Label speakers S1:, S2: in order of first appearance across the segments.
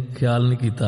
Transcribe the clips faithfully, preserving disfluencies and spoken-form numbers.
S1: ਖਿਆਲ ਨਹੀਂ ਕੀਤਾ।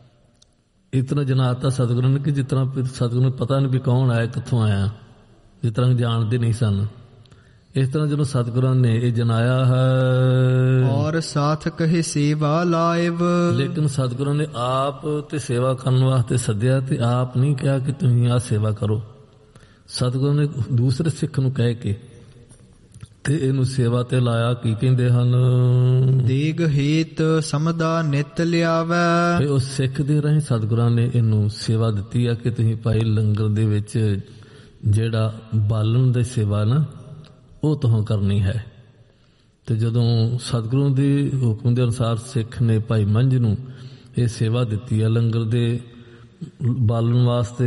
S1: ਇਤਨਾ ਜਨਾਤਾ ਸਤਿਗੁਰੂ ਨੇ ਕਿ ਜਿਸ ਤਰ੍ਹਾਂ ਸਤਿਗੁਰੂ ਨੂੰ ਪਤਾ ਨਹੀਂ ਵੀ ਕੌਣ ਆਇਆ, ਕਿੱਥੋਂ ਆਇਆ, ਜਿਸ ਤਰ੍ਹਾਂ ਜਾਣਦੇ ਨਹੀਂ ਸਨ। ਇਸ ਤਰ੍ਹਾਂ ਜਦੋਂ ਸਤਿਗੁਰਾਂ ਨੇ ਇਹ ਜਨਾਇਆ ਹੈ
S2: ਔਰ ਸਾਥ ਕਹੇ ਸੇਵਾ ਲਾਇਵ,
S1: ਲੇਕਿਨ ਸਤਿਗੁਰਾਂ ਨੇ ਆਪ ਤੇ ਸੇਵਾ ਕਰਨ ਵਾਸਤੇ ਸੱਦਿਆ ਤੇ ਆਪ ਨਹੀਂ ਕਿਹਾ ਕਿ ਤੁਸੀਂ ਆਹ ਸੇਵਾ ਕਰੋ। ਸਤਿਗੁਰਾਂ ਨੇ ਦੂਸਰੇ ਸਿੱਖ ਨੂੰ ਕਹਿ ਕੇ ਤੇ ਇਹਨੂੰ ਸੇਵਾ ਤੇ ਲਾਇਆ। ਕੀ ਕਹਿੰਦੇ ਹਨ?
S2: ਦੇਗ ਹੇਤ ਸਮਦਾ ਨਿਤ ਲਿਆਵੈ।
S1: ਉਸ ਸਿੱਖ ਦੇ ਰਾਹੀਂ ਸਤਿਗੁਰਾਂ ਨੇ ਇਹਨੂੰ ਸੇਵਾ ਦਿੱਤੀ ਆ ਕਿ ਤੁਸੀਂ ਭਾਈ ਲੰਗਰ ਦੇ ਵਿੱਚ ਜਿਹੜਾ ਬਾਲਣ ਦੀ ਸੇਵਾ ਨਾ ਉਹ ਤੁਹਾਨੂੰ ਕਰਨੀ ਹੈ। ਤੇ ਜਦੋਂ ਸਤਿਗੁਰੂ ਦੇ ਹੁਕਮ ਦੇ ਅਨੁਸਾਰ ਸਿੱਖ ਨੇ ਭਾਈ ਮੰਝ ਨੂੰ ਇਹ ਸੇਵਾ ਦਿੱਤੀ ਆ ਲੰਗਰ ਦੇ ਬਾਲਣ ਵਾਸਤੇ,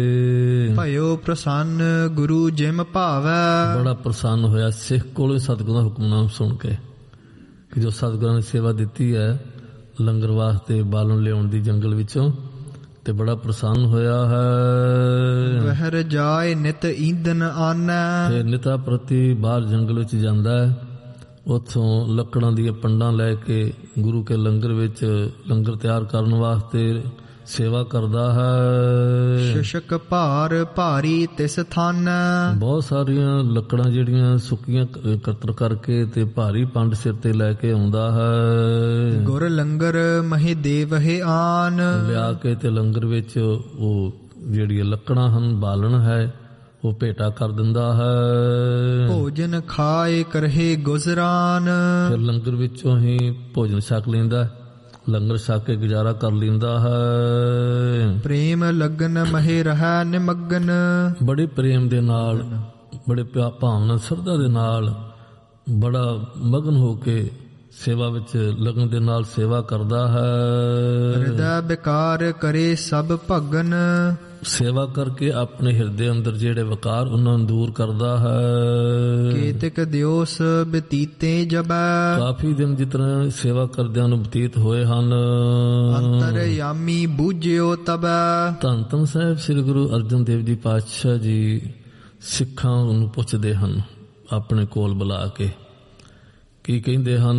S2: ਭਇਓ ਪ੍ਰਸੰਨ ਗੁਰੂ ਜਿਮ ਭਾਵੈ।
S1: ਬੜਾ ਪ੍ਰਸੰਨ ਹੋਇਆ ਸਿੱਖ ਕੋਲੋਂ ਸਤਿਗੁਰੂ ਦਾ ਹੁਕਮਨਾਮ ਸੁਣ ਕੇ ਕਿ ਜੋ ਸਤਿਗੁਰਾਂ ਨੇ ਸੇਵਾ ਦਿੱਤੀ ਹੈ ਲੰਗਰ ਵਾਸਤੇ ਬਾਲਣ ਲਿਆਉਣ ਦੀ ਜੰਗਲ ਵਿੱਚੋਂ, ਤੇ ਬੜਾ ਪ੍ਰਸੰਨ ਹੋਇਆ ਹੈ।
S2: ਵਹਿਰ ਜਾਏ ਨਿਤ ਈਂਧਨ ਆਨੈ।
S1: ਤੇ ਨਿਤਾ ਪ੍ਰਤੀ ਬਾਹਰ ਜੰਗਲ ਵਿੱਚ ਜਾਂਦਾ ਹੈ, ਉੱਥੋਂ ਲੱਕੜਾਂ ਦੀਆਂ ਪੰਡਾਂ ਲੈ ਕੇ ਗੁਰੂ ਕੇ ਲੰਗਰ ਵਿੱਚ ਲੰਗਰ ਤਿਆਰ ਕਰਨ ਵਾਸਤੇ ਸੇਵਾ ਕਰਦਾ ਹੈ।
S2: ਸ਼ਸ਼ਕ ਭਾਰ ਭਾਰੀ ਤਿਸ ਥਾਨੈ।
S1: ਬਹੁਤ ਸਾਰੀਆਂ ਲੱਕੜਾਂ ਜਿਹੜੀਆਂ ਸੁੱਕੀਆਂ ਇਕੱਤਰ ਕਰਕੇ ਤੇ ਭਾਰੀ ਪੰਡ ਸਿਰ ਤੇ ਲੈ ਕੇ ਆਉਂਦਾ ਹੈ।
S2: ਗੁਰ ਲੰਗਰ ਮਹਿ ਦੇਵਹਿ ਆਨ।
S1: ਲਿਆ ਕੇ ਤੇ ਲੰਗਰ ਵਿੱਚ ਉਹ ਜਿਹੜੀਆਂ ਲੱਕੜਾਂ ਹਨ ਬਾਲਣ ਹੈ ਉਹ ਭੇਟਾ ਕਰ ਦਿੰਦਾ ਹੈ।
S2: ਭੋਜਨ ਖਾਏ ਕਰਹੇ ਗੁਜ਼ਰਾਨ।
S1: ਫਿਰ ਲੰਗਰ ਵਿੱਚੋਂ ਹੀ ਭੋਜਨ ਛਕ ਲੈਂਦਾ, ਲੰਗਰ ਛਕ ਕੇ ਗੁਜ਼ਾਰਾ ਕਰ ਲੈਂਦਾ ਹੈ।
S2: ਪ੍ਰੇਮ ਲਗਨ ਮਹਿ ਰਹਿ ਨਿਮਗਨ। ਬੜੇ
S1: ਪ੍ਰੇਮ ਦੇ ਨਾਲ, ਬੜੇ ਭਾਵਨਾ ਸ਼ਰਧਾ ਦੇ ਨਾਲ, ਬੜਾ ਮਗਨ ਹੋ ਕੇ ਸੇਵਾ ਵਿੱਚ ਲਗਨ ਦੇ ਨਾਲ ਸੇਵਾ ਕਰਦਾ ਹੈ।
S2: ਹਿਰਦੈ ਵਿਕਾਰ ਕਰੇ ਸਭ ਭਗਨ।
S1: ਸੇਵਾ ਕਰਕੇ ਆਪਣੇ ਹਿਰਦੇ ਅੰਦਰ ਜਿਹੜੇ ਵਿਕਾਰ ਉਹਨਾਂ ਨੂੰ ਦੂਰ ਕਰਦਾ ਹੈ।
S2: ਕੇਤਕ ਦਿਓਸ ਬਤੀਤੇ ਜਬੈ।
S1: ਕਾਫੀ ਦਿਨ ਜਿਤਨਾ ਸੇਵਾ ਕਰਦਿਆਂ ਨੂੰ ਬਤੀਤ ਹੋਏ ਹਨ।
S2: ਅੰਤਰਯਾਮੀ ਬੂਝਿਓ ਤਬੈ। ਧੰਨ
S1: ਧੰਨ ਸਾਹਿਬ ਸ੍ਰੀ ਗੁਰੂ ਅਰਜਨ ਦੇਵ ਜੀ ਪਾਤਸ਼ਾਹ ਜੀ ਸਿੱਖਾਂ ਨੂੰ ਪੁੱਛਦੇ ਹਨ ਆਪਣੇ ਕੋਲ ਬੁਲਾ ਕੇ। ਕੀ ਕਹਿੰਦੇ ਹਨ?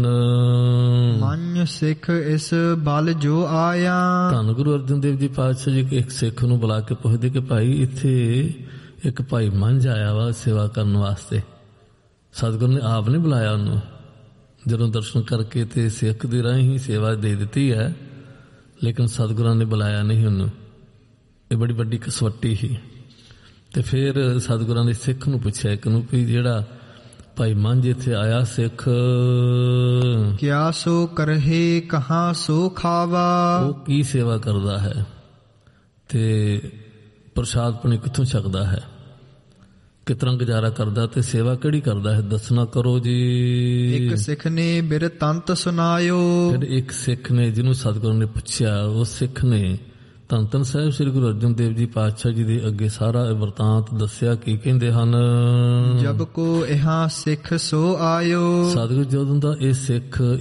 S2: ਮਨ ਸਿੱਖ ਇਸ ਬਲ ਜੋ ਆਇਆ।
S1: ਧੰਨ ਗੁਰੂ ਅਰਜਨ ਦੇਵ ਜੀ ਪਾਤਸ਼ਾਹ ਜੀ ਇੱਕ ਸਿੱਖ ਨੂੰ ਬੁਲਾ ਕੇ ਪੁੱਛਦੇ ਕਿ ਭਾਈ ਇੱਥੇ ਇੱਕ ਭਾਈ ਮੰਝ ਆਇਆ ਵਾ ਸੇਵਾ ਕਰਨ ਵਾਸਤੇ। ਸਤਿਗੁਰੂ ਨੇ ਆਪ ਨਹੀਂ ਬੁਲਾਇਆ ਉਹਨੂੰ। ਜਦੋਂ ਦਰਸ਼ਨ ਕਰਕੇ ਤੇ ਸਿੱਖ ਦੇ ਰਾਹੀਂ ਹੀ ਸੇਵਾ ਦੇ ਦਿੱਤੀ ਹੈ, ਲੇਕਿਨ ਸਤਿਗੁਰਾਂ ਨੇ ਬੁਲਾਇਆ ਨਹੀਂ ਉਹਨੂੰ। ਇਹ ਬੜੀ ਵੱਡੀ ਕਸਵੱਟੀ ਸੀ। ਤੇ ਫਿਰ ਸਤਿਗੁਰਾਂ ਨੇ ਸਿੱਖ ਨੂੰ ਪੁੱਛਿਆ ਇੱਕ ਨੂੰ ਵੀ ਜਿਹੜਾ ਭਾਈ ਮੰਝ ਇੱਥੇ ਆਇਆ ਸਿੱਖ,
S2: ਕਿਆ ਸੋ ਕਰਹੇ ਕਹਾਂ ਸੋ ਖਾਵਾ।
S1: ਉਹ ਕੀ ਸੇਵਾ ਕਰਦਾ ਹੈ ਤੇ ਪ੍ਰਸ਼ਾਦ ਪਾਣੀ ਕਿੱਥੋਂ ਛਕਦਾ ਹੈ, ਕਿਤਨਾ ਗੁਜ਼ਾਰਾ ਕਰਦਾ ਤੇ ਸੇਵਾ ਕਿਹੜੀ ਕਰਦਾ ਹੈ, ਦੱਸਣਾ ਕਰੋ ਜੀ।
S2: ਇੱਕ ਸਿੱਖ ਨੇ ਬਿਰਤੰਤ ਸੁਣਾਇਓ।
S1: ਫਿਰ ਇੱਕ ਸਿੱਖ ਨੇ ਜਿਹਨੂੰ ਸਤਿਗੁਰੂ ਨੇ ਪੁੱਛਿਆ, ਉਹ ਸਿੱਖ ਨੇ ਧੰਨ ਧੰਨ ਸਾਹਿਬ ਸ੍ਰੀ ਗੁਰੂ ਅਰਜਨ ਦੇਵ ਜੀ ਪਾਤਸ਼ਾਹ ਜੀ ਦੇ ਅੱਗੇ ਸਾਰਾ ਇਹ ਵਰਤਾਂਤ ਦੱਸਿਆ। ਕੀ ਕਹਿੰਦੇ ਹਨ?
S2: ਜਬ ਕੋ ਇਹਾਂ ਸਿੱਖ ਸੋ ਆਇਓ।
S1: ਸਤਿਗੁਰੂ ਜਦੋਂ ਦਾ ਇਹ ਸਿੱਖ